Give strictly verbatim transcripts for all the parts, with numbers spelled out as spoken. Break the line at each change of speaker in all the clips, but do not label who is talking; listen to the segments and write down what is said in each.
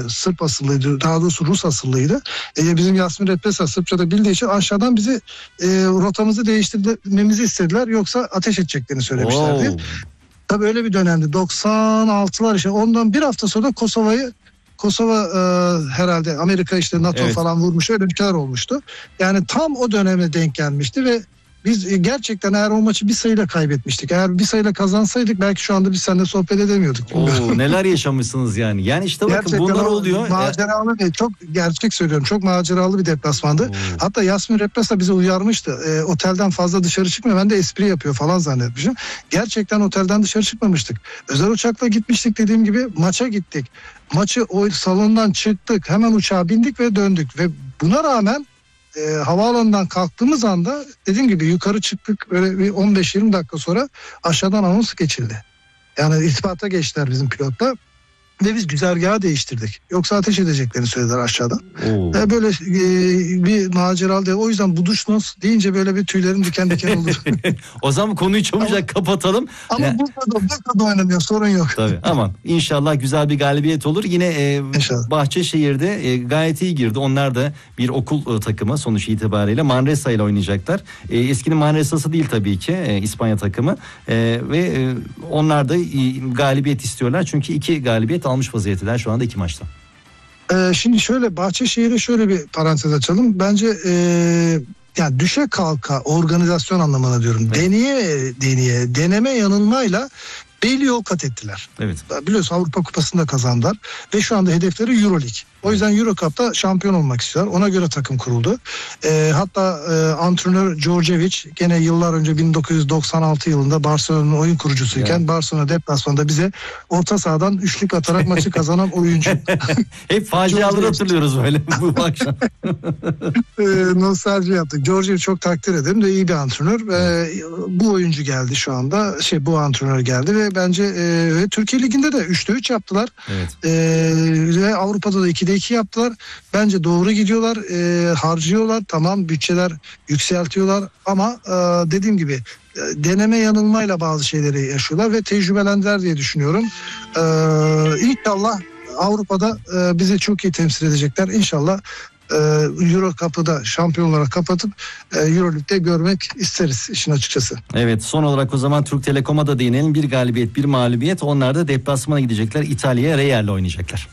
Sırp asıllıydı. Daha doğrusu Rus asıllıydı. E, bizim Yasmin Represa Sırpça'da bildiği için aşağıdan bizi e, rotamızı değiştirmemizi istediler. Yoksa ateş edeceklerini söylemişlerdi. Oh. Tabii öyle bir dönemdi. doksan altılar işte. Ondan bir hafta sonra Kosova'yı Kosova e, herhalde Amerika işte NATO evet. falan vurmuş, öyle bir şeyler olmuştu. Yani tam o döneme denk gelmişti ve biz gerçekten eğer o maçı bir sayıyla kaybetmiştik. Eğer bir sayıyla kazansaydık belki şu anda biz seninle sohbet edemiyorduk.
Oo, neler yaşamışsınız yani. Yani işte bakın gerçekten bunlar oluyor.
Maceralı ve çok gerçek söylüyorum. Çok maceralı bir deplasmandı. Oo. Hatta Yasmin Represa bizi uyarmıştı. E, otelden fazla dışarı çıkmıyor. Ben de espri yapıyor falan zannetmişim. Gerçekten otelden dışarı çıkmamıştık. Özel uçakla gitmiştik, dediğim gibi maça gittik. Maçı o salondan çıktık. Hemen uçağa bindik ve döndük. Ve buna rağmen E, havaalanından kalktığımız anda dediğim gibi yukarı çıktık, böyle bir on beş yirmi dakika sonra aşağıdan anons geçildi. Yani irtibata geçtiler bizim pilotla ve biz güzergahı değiştirdik. Yoksa ateş edeceklerini söylediler aşağıdan. E, böyle e, bir maceralı. O yüzden Budućnost deyince böyle bir tüylerin diken diken olur.
O zaman konuyu çabucak kapatalım.
Ama yani, burada, burada oynanıyor, sorun yok.
Tabii, aman inşallah güzel bir galibiyet olur. Yine e, Bahçeşehir'de e, gayet iyi girdi. Onlar da bir okul e, takımı sonuç itibariyle Manresa ile oynayacaklar. E, eskinin Manresa'sı değil tabii ki e, İspanya takımı. E, ve e, onlar da e, galibiyet istiyorlar. Çünkü iki galibiyet almış vaziyetteler şu anda iki maçta.
Ee, şimdi şöyle Bahçeşehir'e şöyle bir parantez açalım. Bence e, yani düşe kalka organizasyon anlamına diyorum. Evet. Deneye deneye deneme yanılmayla belli yol kat ettiler.
Evet.
Biliyorsun Avrupa Kupası'nda kazandılar ve şu anda hedefleri Euroleague. O yüzden Euro Cup'ta şampiyon olmak istiyorlar. Ona göre takım kuruldu. E, hatta e, antrenör Djordjevic gene yıllar önce bin dokuz yüz doksan altı yılında Barcelona'nın oyun kurucusuyken yani. Barcelona deplasmanında bize orta sahadan üçlük atarak maçı kazanan oyuncu.
Hep faciaları hatırlıyoruz böyle bu akşam.
e, nostalji yaptık. Djordjevic çok takdir ederim de iyi bir antrenör. E, bu oyuncu geldi şu anda. Şey bu antrenör geldi ve bence e, Türkiye Ligi'nde de üçte üç yaptılar.
Evet.
E, ve Avrupa'da da ikide iki yaptılar. Bence doğru gidiyorlar. E, harcıyorlar. Tamam, bütçeler yükseltiyorlar ama e, dediğim gibi e, deneme yanılmayla bazı şeyleri yaşıyorlar ve tecrübelendiler diye düşünüyorum. E, İnşallah Avrupa'da e, bizi çok iyi temsil edecekler. İnşallah Euro Cup'ı da şampiyon olarak kapatıp Euroleague'de görmek isteriz işin açıkçası.
Evet, son olarak o zaman Türk Telekom'a da değinelim. Bir galibiyet, bir mağlubiyet. Onlar da deplasmana gidecekler. İtalya'ya Real'le oynayacaklar.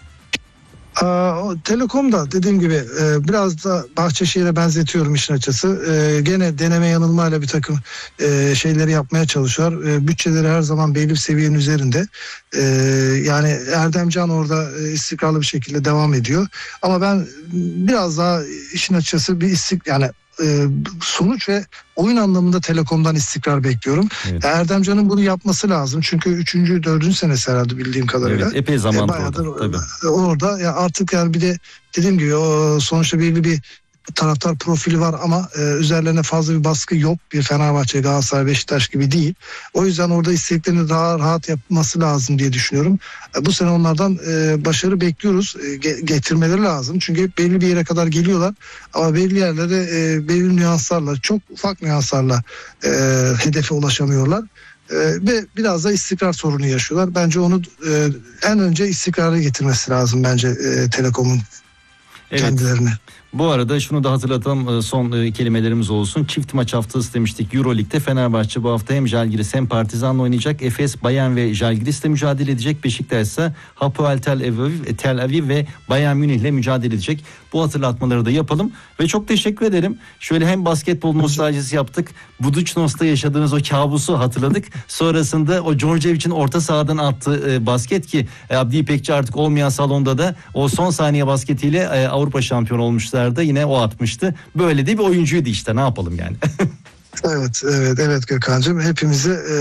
Telekom da dediğim gibi e, biraz da Bahçeşehir'e benzetiyorum işin açısı. E, gene deneme yanılmayla bir takım e, şeyleri yapmaya çalışıyor. E, bütçeleri her zaman belli bir seviyenin üzerinde. E, yani Erdemcan orada e, istikrarlı bir şekilde devam ediyor. Ama ben biraz daha işin açısı bir istik yani e, sonuç ve oyun anlamında Telekom'dan istikrar bekliyorum. Evet. Erdemcan'ın bunu yapması lazım. Çünkü üçüncü, dördüncü senesi herhalde bildiğim kadarıyla.
Evet, epey zaman e, orada. Tabii.
Orada ya artık yani bir de dediğim gibi o sonuçta belli bir taraftar profili var ama e, üzerlerine fazla bir baskı yok. Bir Fenerbahçe, Galatasaray, Beşiktaş gibi değil. O yüzden orada isteklerini daha rahat yapması lazım diye düşünüyorum. E, bu sene onlardan e, başarı bekliyoruz. E, getirmeleri lazım. Çünkü belli bir yere kadar geliyorlar. Ama belli yerlerde e, belli nüanslarla, çok ufak nüanslarla e, hedefe ulaşamıyorlar. E, ve biraz da istikrar sorunu yaşıyorlar. Bence onu e, en önce istikrarı getirmesi lazım bence e, Telekom'un evet. kendilerine.
Bu arada şunu da hatırlatalım, son kelimelerimiz olsun. Çift maç haftası demiştik Euroleague'de. Fenerbahçe bu hafta hem Žalgiris hem Partizan'la oynayacak. Efes, Bayern ve Žalgiris'le mücadele edecek. Beşiktaş ise Hapoel Tel Aviv, Tel Aviv ve Bayern Münih'le mücadele edecek. Bu hatırlatmaları da yapalım. Ve çok teşekkür ederim. Şöyle hem basketbol nostaljisi yaptık. Budućnost'ta yaşadığınız o kabusu hatırladık. Sonrasında o Djordjevic'in orta sahadan attığı basket ki Abdi İpekçi artık olmayan salonda da o son saniye basketiyle Avrupa şampiyonu olmuşlardı. Yine o atmıştı. Böyle de bir oyuncuydu işte, ne yapalım yani.
evet evet evet Gökhan'cığım, hepimize e,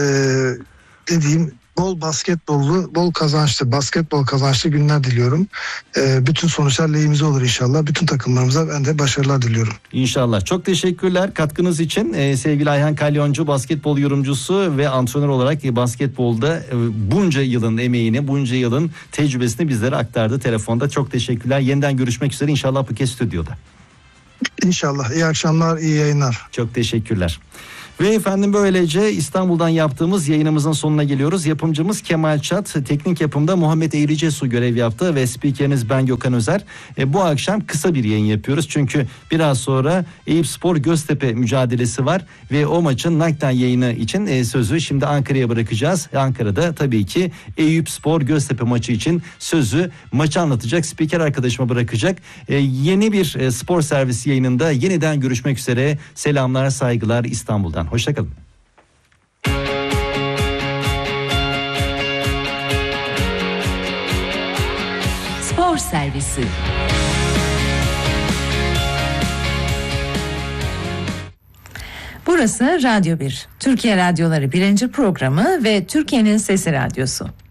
dediğim bol basketbollu, bol kazançlı, basketbol kazançlı günler diliyorum. E, bütün sonuçlar lehimize olur inşallah. Bütün takımlarımıza ben de başarılar diliyorum.
İnşallah. Çok teşekkürler katkınız için. Ee, sevgili Ayhan Kalyoncu, basketbol yorumcusu ve antrenör olarak basketbolda e, bunca yılın emeğini, bunca yılın tecrübesini bizlere aktardı telefonda. Çok teşekkürler. Yeniden görüşmek üzere inşallah bu kez stüdyoda.
İnşallah. İyi akşamlar, iyi yayınlar.
Çok teşekkürler. Ve efendim böylece İstanbul'dan yaptığımız yayınımızın sonuna geliyoruz. Yapımcımız Kemal Çat, teknik yapımda Muhammed Eğricesu görev yaptı ve spikeriniz ben Gökhan Özer. E, bu akşam kısa bir yayın yapıyoruz. Çünkü biraz sonra Eyüpspor Göztepe mücadelesi var ve o maçın naklen yayını için e, sözü şimdi Ankara'ya bırakacağız. Ankara'da tabii ki Eyüpspor Göztepe maçı için sözü maçı anlatacak spiker arkadaşıma bırakacak. E, yeni bir e, spor servisi yayınında yeniden görüşmek üzere. Selamlar, saygılar İstanbul'dan. Hoşçakalın.
Spor servisi. Burası Radyo bir. Türkiye Radyoları birinci programı ve Türkiye'nin Sesi Radyosu.